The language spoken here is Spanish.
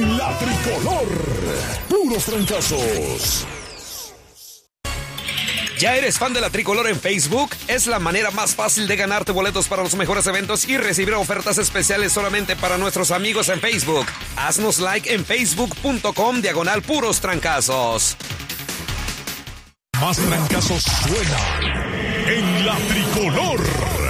en la tricolor. Puros trancazos. ¿Ya eres fan de la tricolor en Facebook? Es la manera más fácil de ganarte boletos para los mejores eventos y recibir ofertas especiales solamente para nuestros amigos en Facebook. Haznos like en facebook.com/puros trancazos. Más trancazos suenan en la tricolor.